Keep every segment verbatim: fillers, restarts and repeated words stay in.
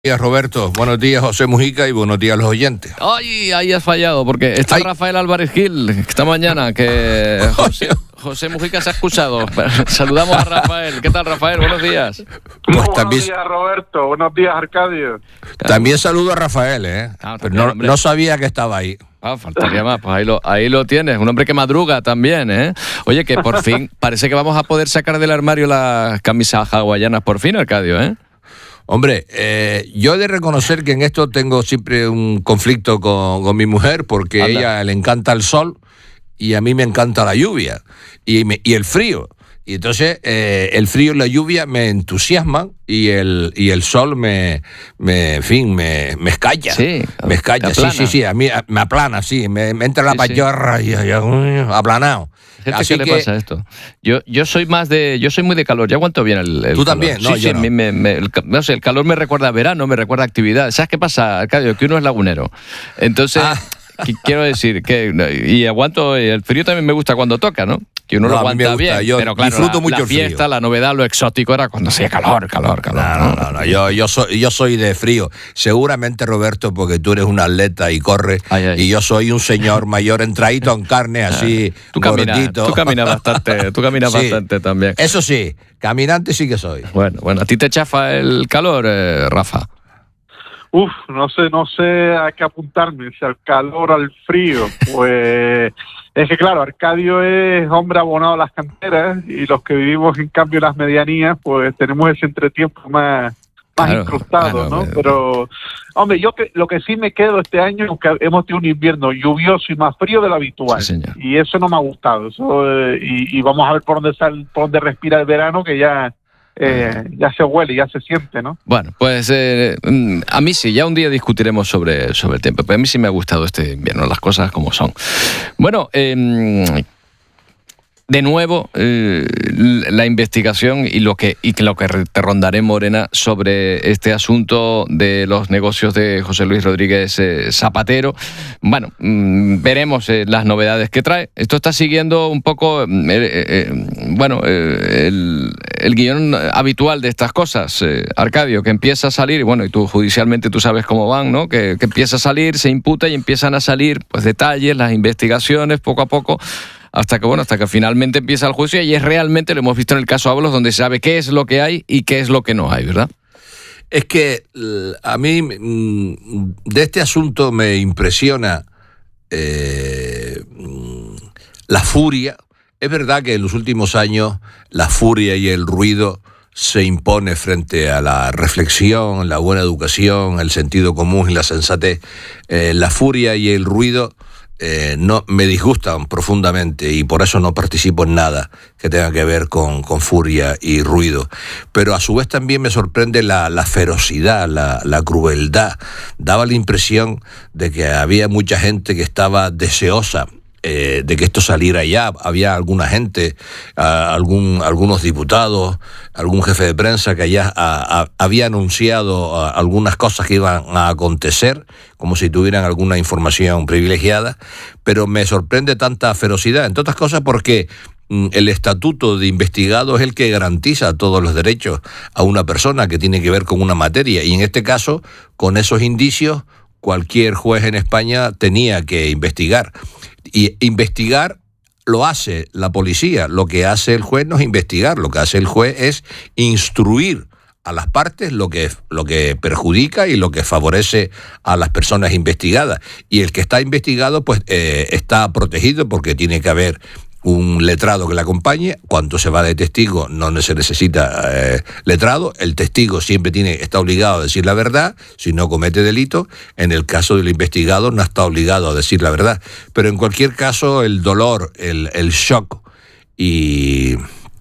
Buenos días, Roberto. Buenos días, José Mujica, y buenos días a los oyentes. Ay, ahí has fallado, porque está Ay. Rafael Álvarez Gil esta mañana, que José, José Mujica se ha excusado. Saludamos a Rafael. ¿Qué tal, Rafael? Buenos días. Pues buenos también... días, Roberto. Buenos días, Arcadio. También saludo a Rafael, ¿eh? Ah, Pero no, no sabía que estaba ahí. Ah, faltaría más. Pues ahí lo, ahí lo tienes. Un hombre que madruga también, ¿eh? Oye, que por fin parece que vamos a poder sacar del armario las camisas hawaianas por fin, Arcadio, ¿eh? Hombre, eh, yo he de reconocer que en esto tengo siempre un conflicto con, con mi mujer, porque a ella le encanta el sol y a mí me encanta la lluvia y, me, y el frío. Y entonces eh, el frío y la lluvia me entusiasman y el y el sol me, me en fin, me, me escalla. Sí, me escalla. Sí, sí, sí, a mí me aplana, sí, me, me entra la sí, pachorra sí. y, y, y aplanado. Así ¿Qué que, le pasa a esto? Yo yo soy más de yo soy muy de calor. Yo aguanto bien el, el Tú calor. también, no, sí, yo sí, no. Me, me, me, el, no sé, el calor me recuerda a verano, me recuerda a actividad. ¿Sabes qué pasa, Arcadio? Que uno es lagunero. Entonces, ah. quiero decir que y aguanto el frío también me gusta cuando toca, ¿no? Que uno no, lo aguanta bien, yo pero claro, disfruto la, mucho la fiesta, el frío. La novedad, lo exótico era cuando hacía calor, calor, calor. No, no, no, no. Yo, yo, soy, yo soy de frío. Seguramente, Roberto, porque tú eres un atleta y corres, ay, ay. y yo soy un señor mayor entradito en carne, así, tú gordito. Caminas, tú caminas bastante, tú caminas sí, bastante también. Eso sí, caminante sí que soy. Bueno, bueno, ¿a ti te chafa el calor, eh, Rafa? Uf, no sé, no sé a qué apuntarme, si al calor, al frío, pues... Es que claro, Arcadio es hombre abonado a las canteras y los que vivimos en cambio en las medianías, pues tenemos ese entretiempo más, más claro, incrustado, claro, ¿no? Pero, pero, hombre, yo que, lo que sí me quedo este año es que hemos tenido un invierno lluvioso y más frío de lo habitual. Sí, y eso no me ha gustado. Eso, eh, y, y vamos a ver por dónde sale, por dónde respira el verano, que ya... Eh, ya se huele, ya se siente, ¿no? Bueno, pues eh, a mí sí, ya un día discutiremos sobre, sobre el tiempo, pero a mí sí me ha gustado este invierno, las cosas como son. Bueno, eh, de nuevo, eh, la investigación y lo que y lo que te rondaré, Morena, sobre este asunto de los negocios de José Luis Rodríguez eh, Zapatero. Bueno, mmm, veremos eh, las novedades que trae. Esto está siguiendo un poco, eh, eh, bueno, eh, el, el guión habitual de estas cosas, eh, Arcadio, que empieza a salir, bueno, y tú judicialmente tú sabes cómo van, ¿no? Que, que empieza a salir, se imputa y empiezan a salir pues detalles, las investigaciones, poco a poco, hasta que, bueno, hasta que finalmente empieza el juicio y es realmente, lo hemos visto en el caso Ábalos, donde se sabe qué es lo que hay y qué es lo que no hay, ¿verdad? Es que a mí de este asunto me impresiona eh, la furia. Es verdad que en los últimos años la furia y el ruido se impone frente a la reflexión, la buena educación, el sentido común y la sensatez. Eh, la furia y el ruido Eh, no me disgustan profundamente y por eso no participo en nada que tenga que ver con, con furia y ruido. Pero a su vez también me sorprende la, la ferocidad, la, la crueldad. Daba la impresión de que había mucha gente que estaba deseosa Eh, de que esto saliera ya. Había alguna gente, uh, algún, algunos diputados, algún jefe de prensa que ya uh, uh, había anunciado uh, algunas cosas que iban a acontecer, como si tuvieran alguna información privilegiada, pero me sorprende tanta ferocidad, entre otras cosas porque mm, el estatuto de investigado es el que garantiza todos los derechos a una persona que tiene que ver con una materia, y en este caso, con esos indicios, cualquier juez en España tenía que investigar. Y investigar lo hace la policía, lo que hace el juez no es investigar, lo que hace el juez es instruir a las partes lo que, lo que perjudica y lo que favorece a las personas investigadas. Y el que está investigado pues eh, está protegido porque tiene que haber un letrado que le acompañe. Cuando se va de testigo no se necesita eh, letrado. El testigo siempre tiene está obligado a decir la verdad si no comete delito. En el caso del investigado no está obligado a decir la verdad. Pero en cualquier caso el dolor, el, el shock y,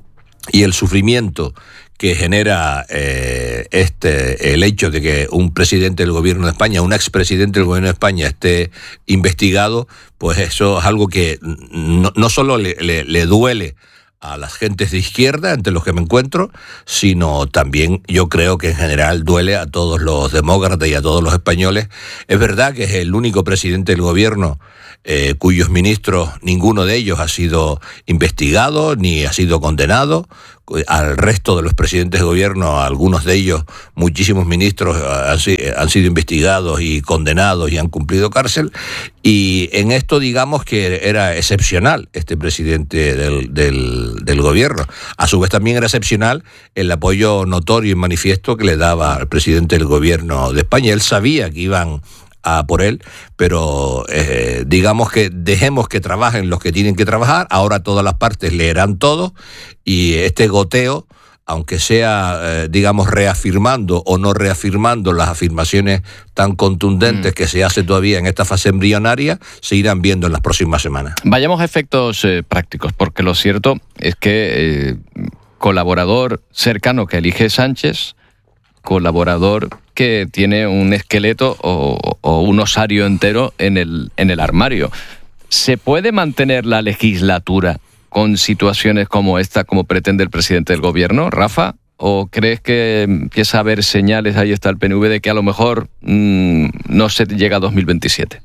y el sufrimiento que genera eh, este el hecho de que un presidente del gobierno de España, un expresidente del gobierno de España esté investigado, pues eso es algo que no, no solo le, le, le duele a las gentes de izquierda, entre los que me encuentro, sino también yo creo que en general duele a todos los demócratas y a todos los españoles. Es verdad que es el único presidente del gobierno eh, cuyos ministros, ninguno de ellos ha sido investigado ni ha sido condenado, al resto de los presidentes de gobierno, algunos de ellos, muchísimos ministros han, han sido investigados y condenados y han cumplido cárcel, y en esto digamos que era excepcional este presidente del, del, del gobierno. A su vez también era excepcional el apoyo notorio y manifiesto que le daba al presidente del gobierno de España. Él sabía que iban a por él, pero eh, digamos que dejemos que trabajen los que tienen que trabajar. Ahora todas las partes leerán todo, y este goteo, aunque sea, eh, digamos, reafirmando o no reafirmando las afirmaciones tan contundentes mm. que se hace todavía en esta fase embrionaria, se irán viendo en las próximas semanas. Vayamos a efectos eh, prácticos, porque lo cierto es que eh, colaborador cercano que elige Sánchez, colaborador que tiene un esqueleto o, o un osario entero en el, en el armario. ¿Se puede mantener la legislatura con situaciones como esta, como pretende el presidente del gobierno, Rafa? ¿O crees que empieza a haber señales, ahí está el P N V, de que a lo mejor mmm, no se llega a dos mil veintisiete?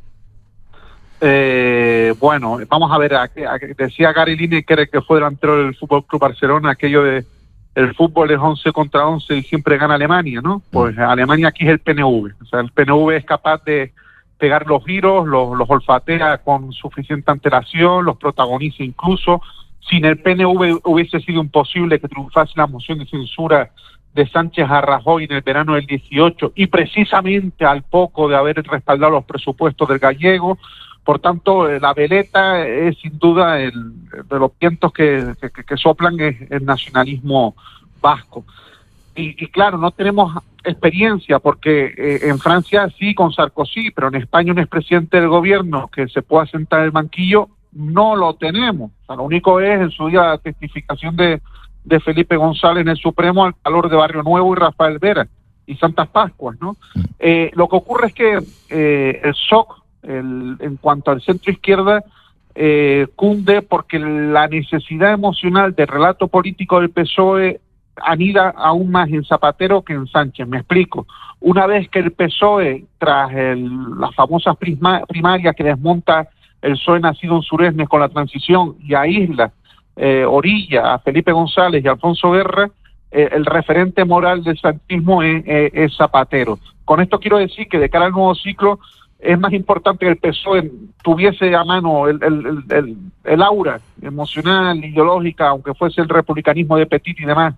Eh, bueno, vamos a ver, a, a, decía Gary Lineker, que fue delantero del Fútbol Club Barcelona, aquello de el fútbol es once contra once y siempre gana Alemania, ¿no? Pues Alemania aquí es el P N V. O sea, el P N V es capaz de pegar los giros, los, los olfatea con suficiente antelación, los protagoniza incluso. Sin el P N V hubiese sido imposible que triunfase la moción de censura de Sánchez a Rajoy en el verano del dieciocho, y precisamente al poco de haber respaldado los presupuestos del gallego. Por tanto, la veleta es sin duda el, de los vientos que, que, que soplan es el nacionalismo vasco. Y, y claro, no tenemos experiencia, porque eh, en Francia sí con Sarkozy, pero en España un expresidente del gobierno que se pueda sentar en el banquillo no lo tenemos. O sea, lo único es en su día la testificación de, de Felipe González en el Supremo al calor de Barrio Nuevo y Rafael Vera y Santas Pascuas, ¿no? Eh, lo que ocurre es que eh, el S O C, El, en cuanto al centro izquierda, eh, cunde porque la necesidad emocional del relato político del P S O E anida aún más en Zapatero que en Sánchez. Me explico. Una vez que el P S O E, tras el, las famosas prisma, primarias que desmonta el P S O E nacido en Suresnes con la transición y aísla, eh, orilla a Felipe González y Alfonso Guerra, eh, el referente moral del santismo es, es, es Zapatero. Con esto quiero decir que de cara al nuevo ciclo es más importante que el P S O E tuviese a mano el, el, el, el, el aura emocional, ideológica, aunque fuese el republicanismo de Petit y demás,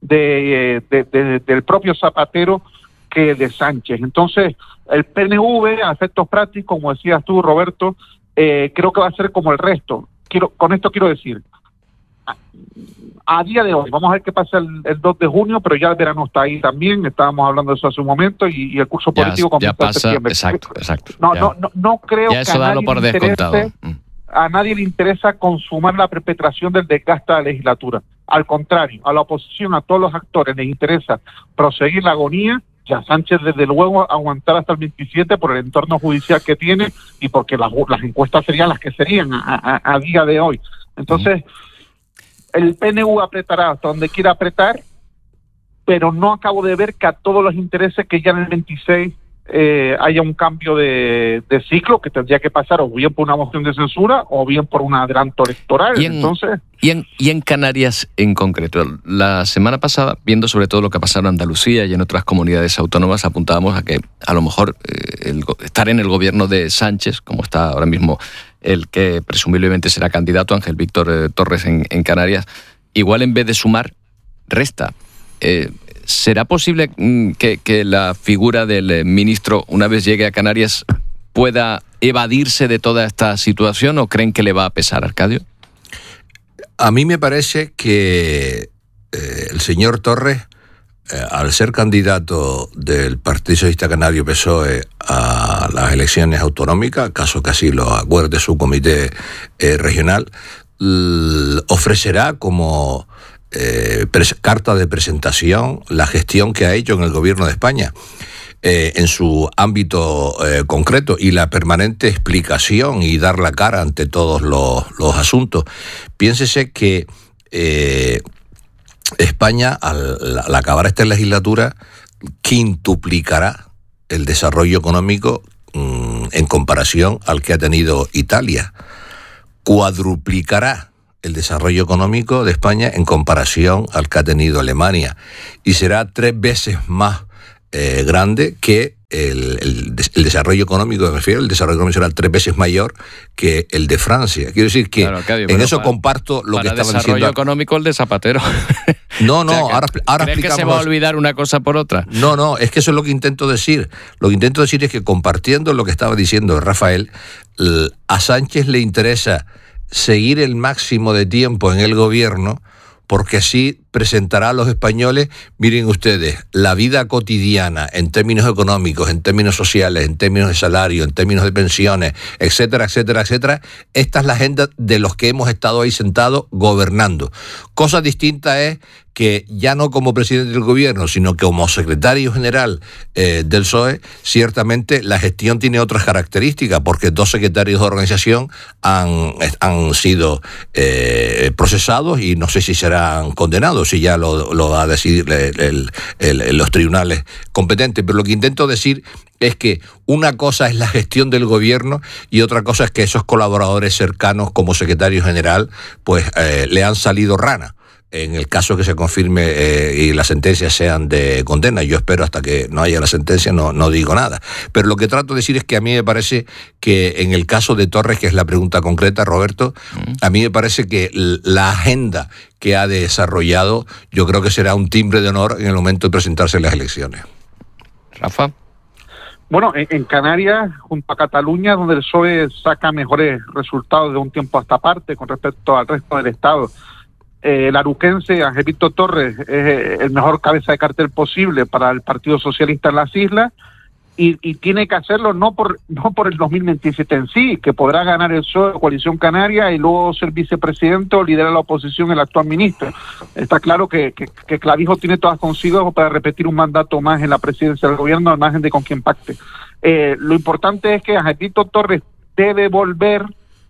de, de, de, del propio Zapatero, que de Sánchez. Entonces, el P N V, a efectos prácticos, como decías tú, Roberto, eh, creo que va a ser como el resto. Quiero, con esto quiero decir, a, a día de hoy, vamos a ver qué pasa el, el dos de junio, pero ya el verano está ahí también, estábamos hablando de eso hace un momento, y, y el curso político ya, comienza ya pasa, en septiembre. Exacto, exacto. No, no, no, no creo ya que eso a nadie, por le interese, mm. a nadie le interesa consumar la perpetración del desgaste de la legislatura. Al contrario, a la oposición, a todos los actores les interesa proseguir la agonía. Ya Sánchez, desde luego, aguantar hasta el veintisiete por el entorno judicial que tiene y porque las, las encuestas serían las que serían a, a, a día de hoy. Entonces, mm. el P N V apretará hasta donde quiera apretar, pero no acabo de ver que a todos los intereses que ya en el veintiséis eh, haya un cambio de, de ciclo que tendría que pasar o bien por una moción de censura o bien por un adelanto electoral. Y en, Entonces, y en, y en Canarias en concreto, la semana pasada, viendo sobre todo lo que ha pasado en Andalucía y en otras comunidades autónomas, apuntábamos a que a lo mejor eh, el, estar en el gobierno de Sánchez, como está ahora mismo el que presumiblemente será candidato, Ángel Víctor eh, Torres en, en Canarias, igual en vez de sumar, resta. Eh, ¿Será posible que, que la figura del ministro, una vez llegue a Canarias, pueda evadirse de toda esta situación, o creen que le va a pesar, Arcadio? A mí me parece que eh, el señor Torres, eh, al ser candidato del Partido Socialista Canario P S O E a las elecciones autonómicas, caso que así lo acuerde su comité eh, regional, l- ofrecerá como Eh, pres- carta de presentación la gestión que ha hecho en el gobierno de España eh, en su ámbito eh, concreto, y la permanente explicación y dar la cara ante todos los, los asuntos. Piénsese que eh, España, al, al acabar esta legislatura, quintuplicará el desarrollo económico mmm, en comparación al que ha tenido Italia, cuadruplicará el desarrollo económico de España en comparación al que ha tenido Alemania, y será tres veces más eh, grande que el, el, el desarrollo económico, me refiero, el desarrollo económico será tres veces mayor que el de Francia. Quiero decir que claro, Cadio, en eso para, comparto lo que estaba diciendo. Para desarrollo económico el de Zapatero. No, no, o sea, que, ahora, ahora ¿crees que se va a olvidar una cosa por otra? No, no, es que eso es lo que intento decir. Lo que intento decir es que, compartiendo lo que estaba diciendo Rafael, a Sánchez le interesa seguir el máximo de tiempo en el gobierno, porque así presentará a los españoles, miren ustedes, la vida cotidiana en términos económicos, en términos sociales, en términos de salario, en términos de pensiones, etcétera, etcétera, etcétera. Esta es la agenda de los que hemos estado ahí sentados gobernando. Cosa distinta es que ya no como presidente del gobierno, sino que como secretario general eh, del P S O E, ciertamente la gestión tiene otras características, porque dos secretarios de organización han, han sido eh, procesados y no sé si serán condenados, si ya lo, lo va a decidir el, el, el, los tribunales competentes. Pero lo que intento decir es que una cosa es la gestión del gobierno y otra cosa es que esos colaboradores cercanos como secretario general pues eh, le han salido rana. En el caso que se confirme eh, y las sentencias sean de condena, yo espero hasta que no haya la sentencia, no, no digo nada. Pero lo que trato de decir es que a mí me parece que en el caso de Torres, que es la pregunta concreta, Roberto, a mí me parece que la agenda que ha desarrollado, yo creo que será un timbre de honor en el momento de presentarse en las elecciones. Rafa. Bueno, en, en Canarias, junto a Cataluña, donde el P S O E saca mejores resultados de un tiempo a esta parte con respecto al resto del Estado. Eh, el aruquense Ángel Víctor Torres es el mejor cabeza de cartel posible para el Partido Socialista en las islas y, y tiene que hacerlo no por no por el dos mil veintisiete en sí, que podrá ganar el P S O E, Coalición Canaria, y luego ser vicepresidente o liderar la oposición el actual ministro. Está claro que, que, que Clavijo tiene todas consigo para repetir un mandato más en la presidencia del gobierno, al margen de con quién pacte. Eh, lo importante es que Ángel Víctor Torres debe volver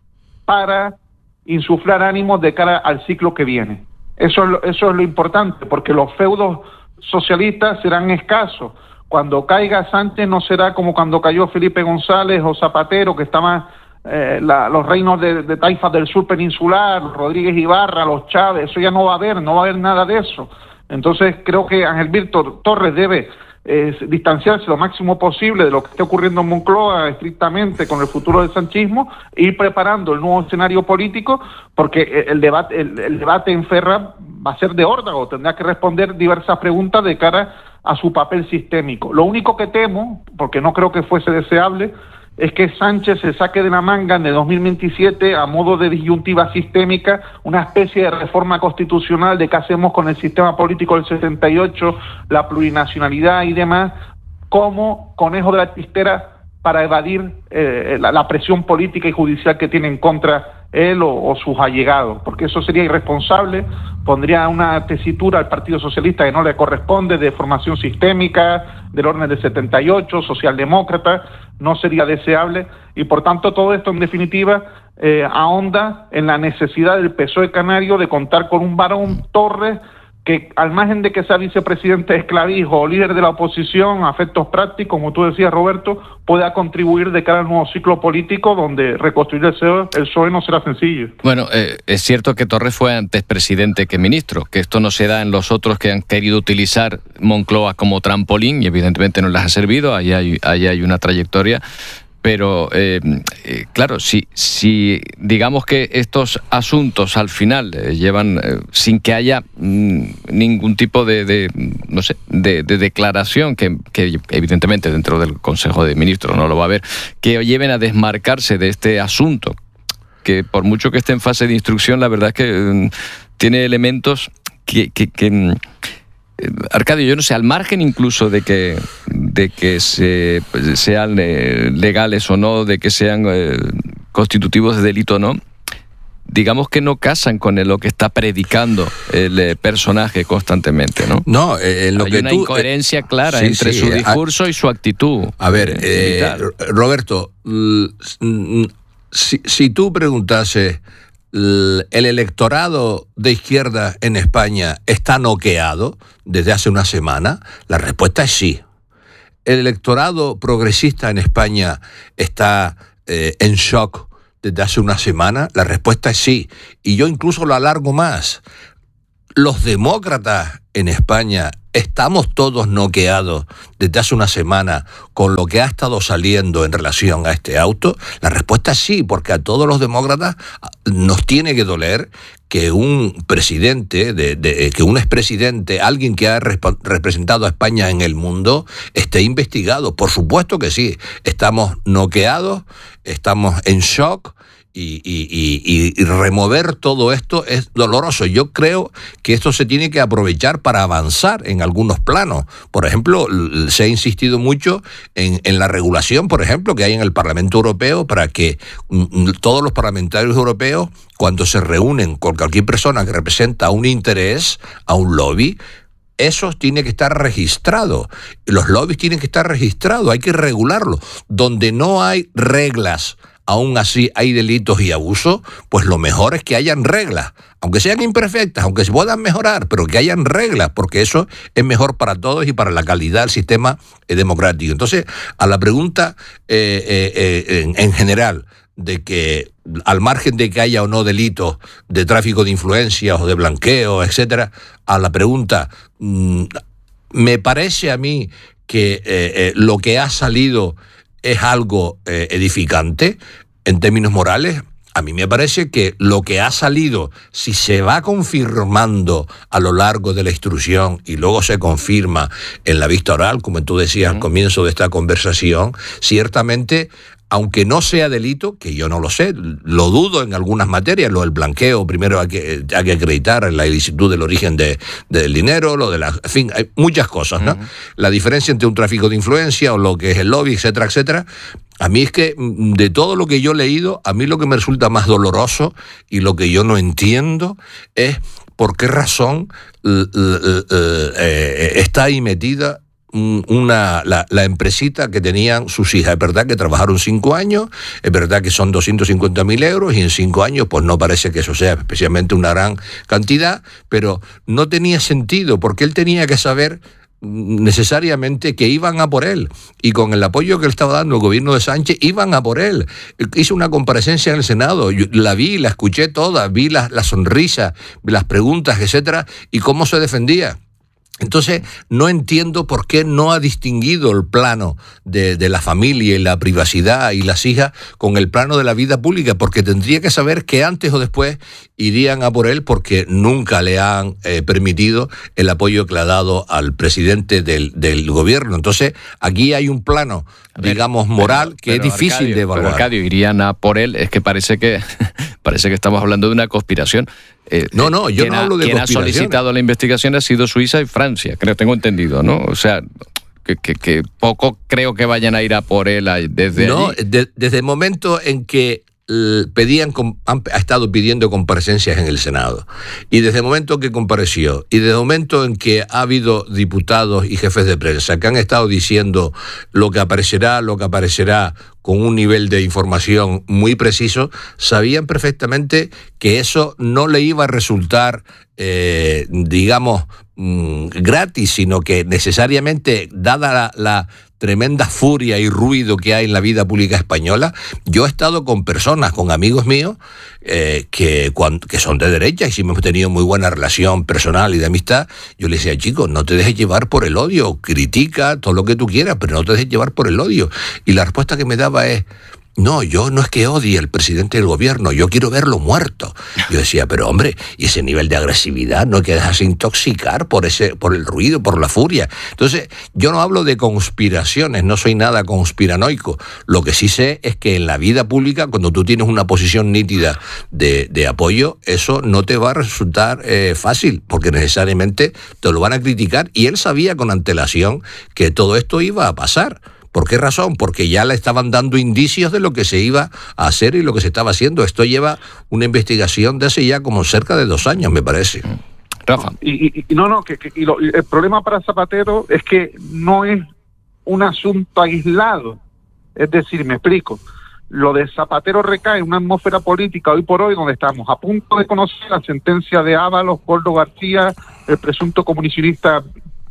para insuflar ánimos de cara al ciclo que viene. Eso es lo, eso es lo importante, porque los feudos socialistas serán escasos. Cuando caiga Sánchez no será como cuando cayó Felipe González o Zapatero, que estaban eh, la, los reinos de, de taifas del sur peninsular, Rodríguez Ibarra, los Chávez. Eso ya no va a haber, no va a haber nada de eso. Entonces creo que Ángel Víctor Torres debe Eh, distanciarse lo máximo posible de lo que esté ocurriendo en Moncloa estrictamente con el futuro del sanchismo e ir preparando el nuevo escenario político, porque el debate el, el debate en Ferraz va a ser de órdago, tendrá que responder diversas preguntas de cara a su papel sistémico. Lo único que temo, porque no creo que fuese deseable, es que Sánchez se saque de la manga en el dos mil veintisiete, a modo de disyuntiva sistémica, una especie de reforma constitucional de qué hacemos con el sistema político del setenta y ocho, la plurinacionalidad y demás, como conejo de la chistera para evadir eh, la, la presión política y judicial que tiene en contra él o, o sus allegados, porque eso sería irresponsable, pondría una tesitura al Partido Socialista que no le corresponde, de formación sistémica, del orden del setenta y ocho, socialdemócrata, no sería deseable, y por tanto todo esto en definitiva eh, ahonda en la necesidad del P S O E canario de contar con un varón Torres que, al margen de que sea vicepresidente de Clavijo o líder de la oposición, a efectos prácticos, como tú decías, Roberto, pueda contribuir de cara al nuevo ciclo político donde reconstruir el P S O E, el P S O E no será sencillo. Bueno, eh, es cierto que Torres fue antes presidente que ministro, que esto no se da en los otros que han querido utilizar Moncloa como trampolín y evidentemente no les ha servido, ahí hay, ahí hay una trayectoria. Pero, eh, eh, claro, si, si digamos que estos asuntos al final eh, llevan eh, sin que haya mm, ningún tipo de, de no sé, de, de declaración, que, que evidentemente dentro del Consejo de Ministros no lo va a haber, que lleven a desmarcarse de este asunto, que por mucho que esté en fase de instrucción, la verdad es que mm, tiene elementos que... que, que mm, Arcadio, yo no sé, al margen incluso de que de que se, pues, sean eh, legales o no, de que sean eh, constitutivos de delito o no, digamos que no casan con lo que está predicando el eh, personaje constantemente, ¿no? No, eh, en lo Hay que una tú, incoherencia eh, clara sí, entre sí, su eh, discurso a, y su actitud. A ver, eh, eh, Roberto, si, si tú preguntases, ¿el electorado de izquierda en España está noqueado desde hace una semana? La respuesta es sí. ¿El electorado progresista en España está eh, en shock desde hace una semana? La respuesta es sí. Y yo incluso lo alargo más. Los demócratas en España estamos todos noqueados desde hace una semana con lo que ha estado saliendo en relación a este auto. La respuesta es sí, porque a todos los demócratas nos tiene que doler que un presidente, de, de, que un expresidente, alguien que ha resp- representado a España en el mundo, esté investigado. Por supuesto que sí. Estamos noqueados, estamos en shock. Y, y, y, y remover todo esto es doloroso. Yo creo que esto se tiene que aprovechar para avanzar en algunos planos. Por ejemplo, se ha insistido mucho en, en la regulación, por ejemplo, que hay en el Parlamento Europeo para que mm, todos los parlamentarios europeos, cuando se reúnen con cualquier persona que representa un interés, a un lobby, eso tiene que estar registrado. Los lobbies tienen que estar registrados, hay que regularlo. Donde no hay reglas, aún así hay delitos y abusos, pues lo mejor es que hayan reglas, aunque sean imperfectas, aunque se puedan mejorar, pero que hayan reglas, porque eso es mejor para todos y para la calidad del sistema democrático. Entonces, a la pregunta eh, eh, eh, en, en general, de que al margen de que haya o no delitos de tráfico de influencias o de blanqueo, etcétera, a la pregunta, mmm, me parece a mí que eh, eh, lo que ha salido es algo eh, edificante en términos morales. A mí me parece que lo que ha salido, si se va confirmando a lo largo de la instrucción y luego se confirma en la vista oral, como tú decías al comienzo de esta conversación, ciertamente, aunque no sea delito, que yo no lo sé, lo dudo en algunas materias, lo del blanqueo, primero hay que, hay que acreditar la ilicitud del origen de, del dinero, lo de la, en fin, hay muchas cosas, ¿no? Uh-huh. La diferencia entre un tráfico de influencia o lo que es el lobby, etcétera, etcétera. A mí es que de todo lo que yo he leído, a mí lo que me resulta más doloroso y lo que yo no entiendo es por qué razón uh, uh, uh, uh, está ahí metida Una, la, la empresita que tenían sus hijas. Es verdad que trabajaron cinco años, es verdad que son doscientos cincuenta mil euros y en cinco años pues no parece que eso sea especialmente una gran cantidad, pero no tenía sentido porque él tenía que saber necesariamente que iban a por él y con el apoyo que le estaba dando el gobierno de Sánchez iban a por él. Hizo una comparecencia en el Senado, yo la vi, la escuché toda, vi la, la sonrisa, las preguntas, etcétera, y cómo se defendía. Entonces, no entiendo por qué no ha distinguido el plano de, de la familia y la privacidad y las hijas con el plano de la vida pública, porque tendría que saber que antes o después irían a por él porque nunca le han eh, permitido el apoyo que le ha dado al presidente del, del gobierno. Entonces, aquí hay un plano, ver, digamos, moral pero, que pero es difícil Arcadio, de evaluar. Pero Arcadio, irían a por él, es que parece que, parece que estamos hablando de una conspiración. Eh, no, no, yo no hablo de quien ha solicitado la investigación ha sido Suiza y Francia, creo, tengo entendido, ¿no? O sea, que, que, que poco creo que vayan a ir a por él desde no, allí. De, desde el momento en que pedían, han, ha estado pidiendo comparecencias en el Senado, y desde el momento que compareció, y desde el momento en que ha habido diputados y jefes de prensa que han estado diciendo lo que aparecerá, lo que aparecerá con un nivel de información muy preciso, sabían perfectamente que eso no le iba a resultar, eh, digamos, mmm, gratis, sino que necesariamente, dada la, la tremenda furia y ruido que hay en la vida pública española, yo he estado con personas, con amigos míos, eh, que, cuando, que son de derecha y si hemos tenido muy buena relación personal y de amistad. Yo les decía, chicos, no te dejes llevar por el odio, critica todo lo que tú quieras, pero no te dejes llevar por el odio. Y la respuesta que me daba es, no, yo no es que odie al presidente del gobierno, yo quiero verlo muerto. Yo decía, pero hombre, y ese nivel de agresividad, no hay que dejarse intoxicar por ese, por el ruido, por la furia. Entonces, yo no hablo de conspiraciones, no soy nada conspiranoico. Lo que sí sé es que en la vida pública, cuando tú tienes una posición nítida de, de apoyo, eso no te va a resultar eh, fácil, porque necesariamente te lo van a criticar. Y él sabía con antelación que todo esto iba a pasar. ¿Por qué razón? Porque ya le estaban dando indicios de lo que se iba a hacer y lo que se estaba haciendo. Esto lleva una investigación de hace ya como cerca de dos años, me parece. Rafa. Y, y, y no, no, que, que y lo, el problema para Zapatero es que no es un asunto aislado. Es decir, me explico. Lo de Zapatero recae en una atmósfera política hoy por hoy donde estamos a punto de conocer la sentencia de Ábalos, Koldo García, el presunto comunicacionista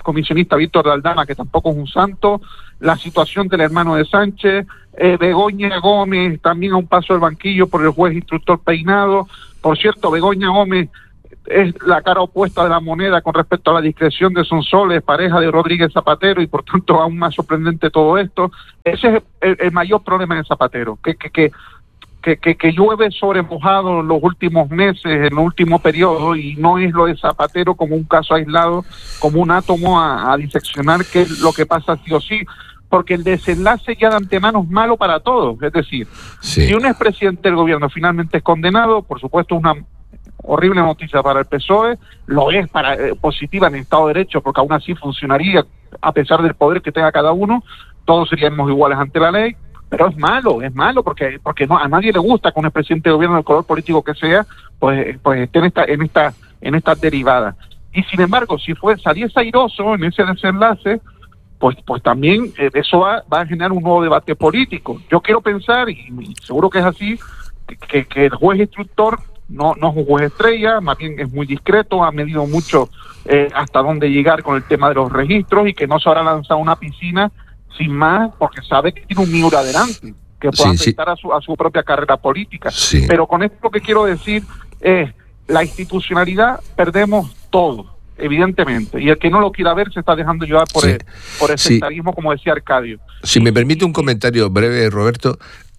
comisionista Víctor de Aldama, que tampoco es un santo, la situación del hermano de Sánchez, eh, Begoña Gómez también a un paso del banquillo por el juez instructor Peinado. Por cierto, Begoña Gómez es la cara opuesta de la moneda con respecto a la discreción de Sonsoles, pareja de Rodríguez Zapatero, y por tanto aún más sorprendente todo esto. Ese es el, el mayor problema de Zapatero, que, que, que Que, que, que llueve sobre mojado en los últimos meses, en el último periodo, y no es lo de Zapatero como un caso aislado, como un átomo a, a diseccionar qué es lo que pasa sí o sí, porque el desenlace ya de antemano es malo para todos. Es decir, sí. Si un expresidente del gobierno finalmente es condenado, por supuesto es una horrible noticia para el P S O E, lo es para eh, positiva en el Estado de Derecho, porque aún así funcionaría, a pesar del poder que tenga cada uno, todos seríamos iguales ante la ley. Pero es malo, es malo porque porque no a nadie le gusta que un presidente de gobierno del color político que sea, pues pues esté en esta en esta en esta derivada. Y sin embargo, si fue saliese airoso en ese desenlace, pues pues también eh, eso va, va a generar un nuevo debate político. Yo quiero pensar, y, y seguro que es así, que, que el juez instructor no no es un juez estrella, más bien es muy discreto, ha medido mucho eh, hasta dónde llegar con el tema de los registros, y que no se habrá lanzado a una piscina sin más, porque sabe que tiene un Miura adelante, que puede sí, afectar sí. a su a su propia carrera política. Sí. Pero con esto lo que quiero decir es, la institucionalidad perdemos todo, evidentemente, y el que no lo quiera ver se está dejando llevar por sí. el, por el sí. sectarismo, como decía Arcadio. Si me permite un comentario breve, Roberto,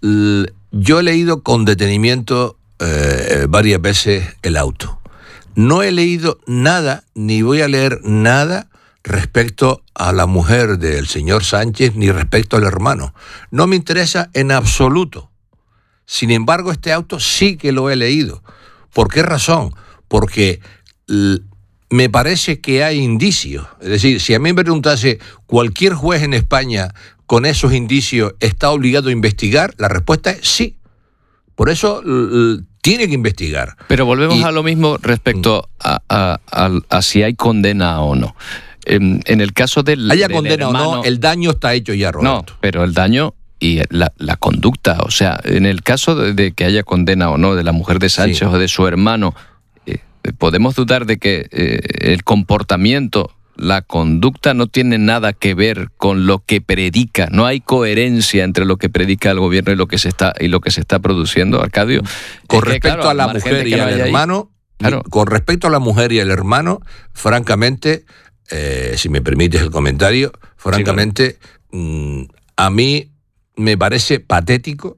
yo he leído con detenimiento eh, varias veces el auto. No he leído nada, ni voy a leer nada respecto a la mujer del señor Sánchez, ni respecto al hermano. No me interesa en absoluto. Sin embargo, este auto sí que lo he leído. ¿Por qué razón? Porque l- me parece que hay indicios. Es decir, si a mí me preguntase cualquier juez en España con esos indicios está obligado a investigar, la respuesta es sí. Por eso l- tiene que investigar. Pero volvemos y, a lo mismo respecto a, a, a, a si hay condena o no. En, en el caso del haya del condena hermano, o no, el daño está hecho ya, Roberto. No, pero el daño y la, la conducta, o sea, en el caso de, de que haya condena o no de la mujer de Sánchez sí. o de su hermano, eh, podemos dudar de que eh, el comportamiento, la conducta no tiene nada que ver con lo que predica. No hay coherencia entre lo que predica el gobierno y lo que se está y lo que se está produciendo, Arcadio. Con es respecto que, claro, a la mujer y al hermano, claro. con respecto a la mujer y al hermano, francamente, eh, si me permites el comentario, francamente, sí, claro. mmm, a mí me parece patético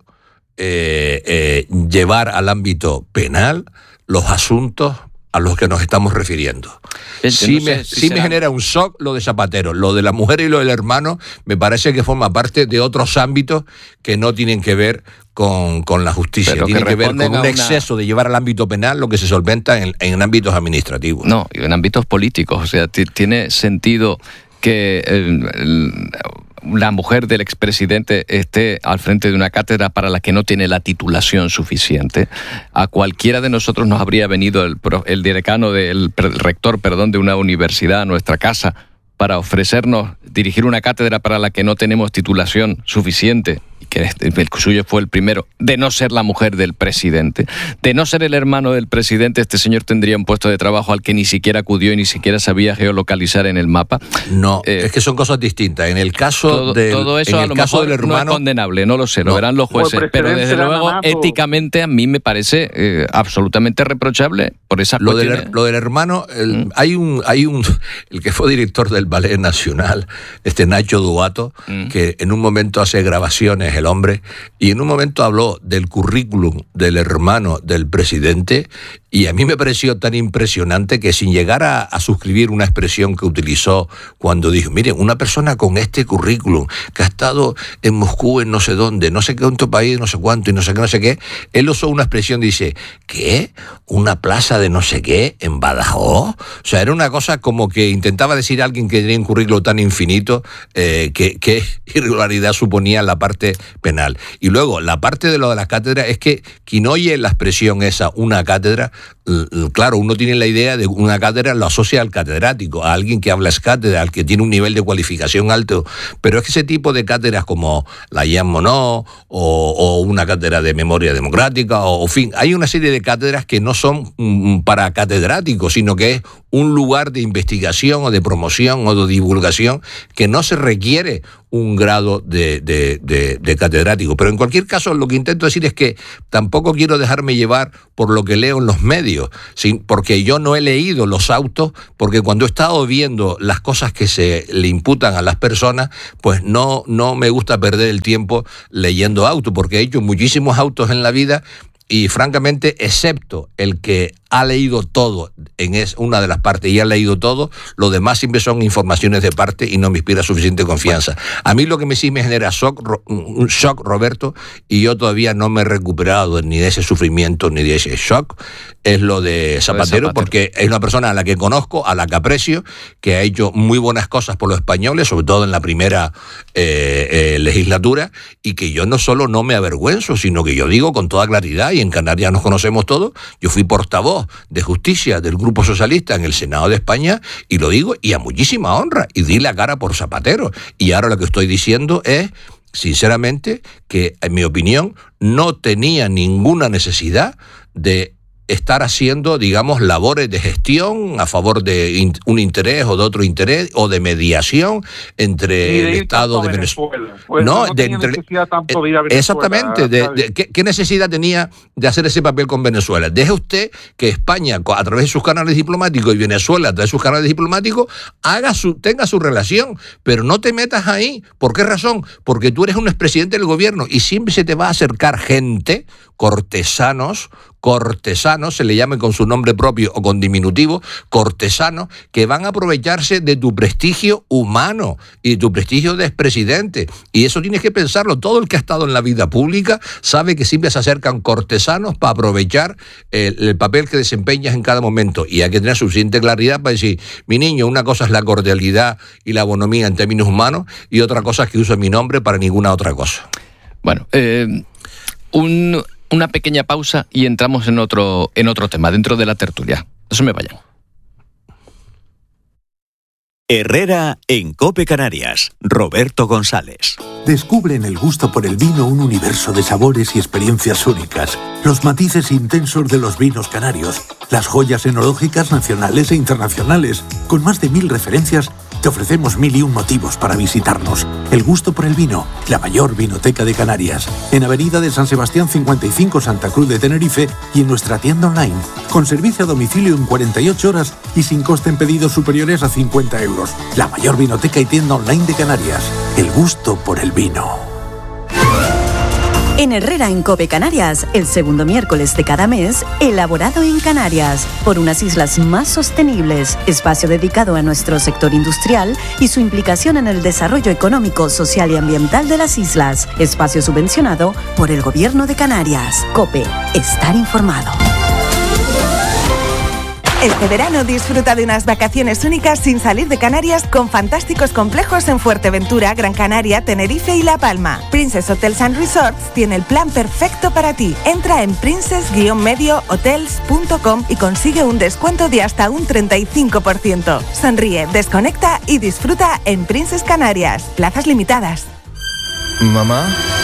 eh, eh, llevar al ámbito penal los asuntos a los que nos estamos refiriendo. Sí, no me, sé, si sí me genera un shock lo de Zapatero. Lo de la mujer y lo del hermano me parece que forma parte de otros ámbitos que no tienen que ver con, con la justicia. Pero Tienen que, que ver con un una... exceso de llevar al ámbito penal lo que se solventa en, en ámbitos administrativos. No, en ámbitos políticos. O sea, t- tiene sentido que el, el, la mujer del expresidente esté al frente de una cátedra para la que no tiene la titulación suficiente. A cualquiera de nosotros nos habría venido el, el decano, de, el, el rector, perdón, de una universidad a nuestra casa para ofrecernos dirigir una cátedra para la que no tenemos titulación suficiente, y que el suyo fue el primero, de no ser la mujer del presidente, de no ser el hermano del presidente, este señor tendría un puesto de trabajo al que ni siquiera acudió y ni siquiera sabía geolocalizar en el mapa. No, eh, es que son cosas distintas. En el caso todo, del, todo eso en a el lo caso mejor del hermano, no es condenable, no lo sé, lo no. verán los jueces, pero desde luego Namato. éticamente a mí me parece eh, absolutamente reprochable por esas lo cuestiones. Del, lo del hermano, el, ¿Mm? hay un hay un el que fue director del Ballet Nacional, este Nacho Duato, ¿Mm? que en un momento hace grabaciones el hombre, y en un momento habló del currículum del hermano del presidente, y a mí me pareció tan impresionante que sin llegar a, a suscribir una expresión que utilizó cuando dijo, miren, una persona con este currículum, que ha estado en Moscú, en no sé dónde, no sé qué otro país, no sé cuánto, y no sé qué, no sé qué, él usó una expresión, dice, ¿qué? ¿Una plaza de no sé qué en Badajoz? O sea, era una cosa como que intentaba decir a alguien que tenía un currículum tan infinito, eh, que, que irregularidad suponía la parte penal. Y luego, la parte de lo de las cátedras es que quien oye la expresión esa, una cátedra, claro, uno tiene la idea de una cátedra, lo asocia al catedrático, a alguien que habla es cátedra, al que tiene un nivel de cualificación alto, pero es que ese tipo de cátedras como la Jean Monod o, o una cátedra de memoria democrática, o en fin, hay una serie de cátedras que no son mm, para catedráticos, sino que es un lugar de investigación o de promoción o de divulgación que no se requiere un grado de, de, de, de catedrático. Pero en cualquier caso, lo que intento decir es que tampoco quiero dejarme llevar por lo que leo en los medios, ¿sí? Porque yo no he leído los autos, porque cuando he estado viendo las cosas que se le imputan a las personas, pues no, no me gusta perder el tiempo leyendo autos, porque he hecho muchísimos autos en la vida y francamente, excepto el que ha leído todo en es una de las partes y ha leído todo, lo demás siempre son informaciones de parte y no me inspira suficiente confianza. A mí lo que me sí me genera shock, un shock, Roberto, y yo todavía no me he recuperado ni de ese sufrimiento ni de ese shock, es lo de Zapatero, Zapatero, porque es una persona a la que conozco, a la que aprecio, que ha hecho muy buenas cosas por los españoles, sobre todo en la primera eh, eh, legislatura, y que yo no solo no me avergüenzo, sino que yo digo con toda claridad, y en Canarias nos conocemos todos, yo fui portavoz de Justicia del Grupo Socialista en el Senado de España, y lo digo, y a muchísima honra, y di la cara por Zapatero. Y ahora lo que estoy diciendo es, sinceramente, que en mi opinión no tenía ninguna necesidad de estar haciendo, digamos, labores de gestión a favor de in, un interés o de otro interés o de mediación entre de el Estado de Venezuela. Venezuela. Pues no, no de entre, necesidad tanto de ir a Venezuela. Exactamente. De, de, ¿qué, ¿Qué necesidad tenía de hacer ese papel con Venezuela? Deje usted que España, a través de sus canales diplomáticos, y Venezuela, a través de sus canales diplomáticos, haga su, tenga su relación, pero no te metas ahí. ¿Por qué razón? Porque tú eres un expresidente del gobierno y siempre se te va a acercar gente, cortesanos, cortesanos, se le llame con su nombre propio o con diminutivo, cortesanos, que van a aprovecharse de tu prestigio humano y de tu prestigio de expresidente. Y eso tienes que pensarlo. Todo el que ha estado en la vida pública sabe que siempre se acercan cortesanos para aprovechar el, el papel que desempeñas en cada momento. Y hay que tener suficiente claridad para decir, mi niño, una cosa es la cordialidad y la bonomía en términos humanos y otra cosa es que uso mi nombre para ninguna otra cosa. Bueno, eh, un... una pequeña pausa y entramos en otro, en otro tema, dentro de la tertulia. No se me vayan. Herrera en COPE Canarias. Roberto González. Descubre en el gusto por el vino un universo de sabores y experiencias únicas. Los matices intensos de los vinos canarios. Las joyas enológicas nacionales e internacionales. Con más de mil referencias, te ofrecemos mil y un motivos para visitarnos. El gusto por el vino, la mayor vinoteca de Canarias. En Avenida de San Sebastián cincuenta y cinco, Santa Cruz de Tenerife, y en nuestra tienda online. Con servicio a domicilio en cuarenta y ocho horas y sin coste en pedidos superiores a cincuenta euros. La mayor vinoteca y tienda online de Canarias. El gusto por el vino. En Herrera en COPE Canarias, el segundo miércoles de cada mes, elaborado en Canarias, por unas islas más sostenibles, espacio dedicado a nuestro sector industrial y su implicación en el desarrollo económico, social y ambiental de las islas, espacio subvencionado por el Gobierno de Canarias. COPE, estar informado. Este verano disfruta de unas vacaciones únicas sin salir de Canarias con fantásticos complejos en Fuerteventura, Gran Canaria, Tenerife y La Palma. Princess Hotels and Resorts tiene el plan perfecto para ti. Entra en princess guion medio hotels punto com y consigue un descuento de hasta un treinta y cinco por ciento. Sonríe, desconecta y disfruta en Princess Canarias. Plazas limitadas. Mamá.